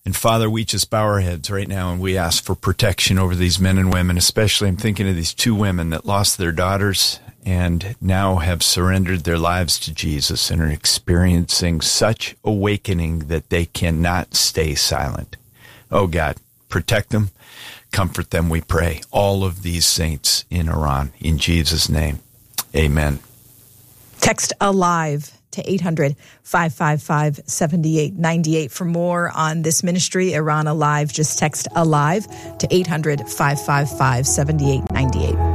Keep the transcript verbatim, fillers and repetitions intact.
And Father, we just bow our heads right now and we ask for protection over these men and women, especially I'm thinking of these two women that lost their daughters and now have surrendered their lives to Jesus and are experiencing such awakening that they cannot stay silent. Oh God, protect them, comfort them, we pray. All of these saints in Iran, in Jesus' name, amen. Text ALIVE to eight hundred, five five five, seven eight nine eight. For more on this ministry, Iran Alive, just text ALIVE to eight hundred, five five five, seven eight nine eight.